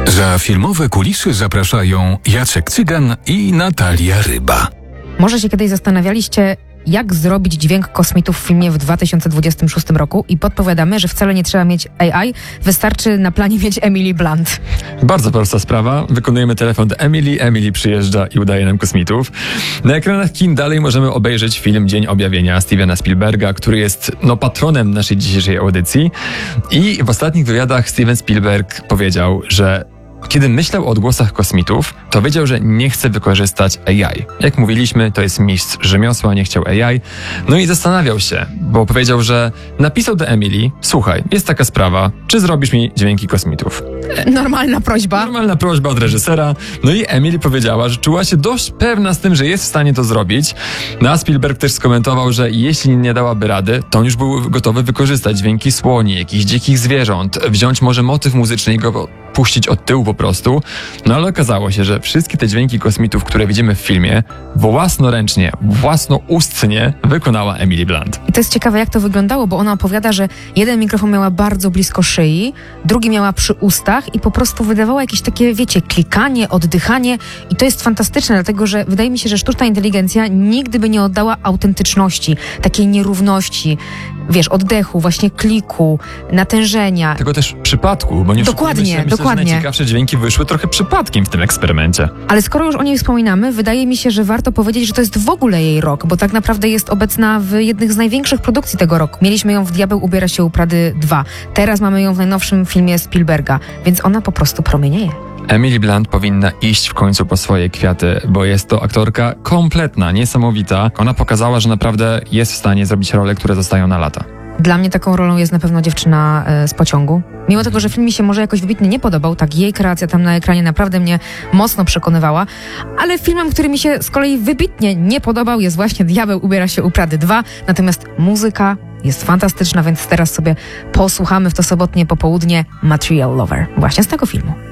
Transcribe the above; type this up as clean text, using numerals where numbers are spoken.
Za filmowe kulisy zapraszają Jacek Cygan i Natalia Ryba. Może się kiedyś zastanawialiście, jak zrobić dźwięk kosmitów w filmie w 2026 roku i podpowiadamy, że wcale nie trzeba mieć AI, wystarczy na planie mieć Emily Blunt. Bardzo prosta sprawa. Wykonujemy telefon do Emily przyjeżdża i udaje nam kosmitów. Na ekranach kin dalej możemy obejrzeć film Dzień Objawienia Stevena Spielberga, który jest patronem naszej dzisiejszej audycji. I w ostatnich wywiadach Steven Spielberg powiedział, że kiedy myślał o odgłosach kosmitów, to wiedział, że nie chce wykorzystać AI. Jak mówiliśmy, to jest mistrz rzemiosła, nie chciał AI. No i zastanawiał się, bo powiedział, że napisał do Emily: słuchaj, jest taka sprawa, czy zrobisz mi dźwięki kosmitów? Normalna prośba. Normalna prośba od reżysera. No i Emily powiedziała, że czuła się dość pewna z tym, że jest w stanie to zrobić. No a Spielberg też skomentował, że jeśli nie dałaby rady, to on już był gotowy wykorzystać dźwięki słoni, jakichś dzikich zwierząt, wziąć może motyw muzyczny i go puścić od tyłu po prostu. No ale okazało się, że wszystkie te dźwięki kosmitów, które widzimy w filmie, własnoręcznie, własnoustnie wykonała Emily Blunt. I to jest ciekawe, jak to wyglądało, bo ona opowiada, że jeden mikrofon miała bardzo blisko szyi, drugi miała przy ustach i po prostu wydawała jakieś takie, wiecie, klikanie, oddychanie i to jest fantastyczne, dlatego że wydaje mi się, że sztuczna inteligencja nigdy by nie oddała autentyczności, takiej nierówności, wiesz, oddechu, właśnie kliku, natężenia. Tego też przypadku, bo nie Dokładnie. Że najciekawsze dźwięki wyszły trochę przypadkiem w tym eksperymencie. Ale skoro już o niej wspominamy, wydaje mi się, że warto powiedzieć, że to jest w ogóle jej rok, bo tak naprawdę jest obecna w jednych z największych produkcji tego roku. Mieliśmy ją w Diabeł ubiera się u Prady 2. Teraz mamy ją w najnowszym filmie Spielberga, więc ona po prostu promienieje. Emily Blunt powinna iść w końcu po swoje kwiaty, bo jest to aktorka kompletna, niesamowita. Ona pokazała, że naprawdę jest w stanie zrobić role, które zostają na lata. Dla mnie taką rolą jest na pewno dziewczyna z pociągu. Mimo tego, że film mi się może jakoś wybitnie nie podobał, tak jej kreacja tam na ekranie naprawdę mnie mocno przekonywała, ale filmem, który mi się z kolei wybitnie nie podobał, jest właśnie Diabeł ubiera się u Prady 2, natomiast muzyka jest fantastyczna, więc teraz sobie posłuchamy w to sobotnie popołudnie Material Lover właśnie z tego filmu.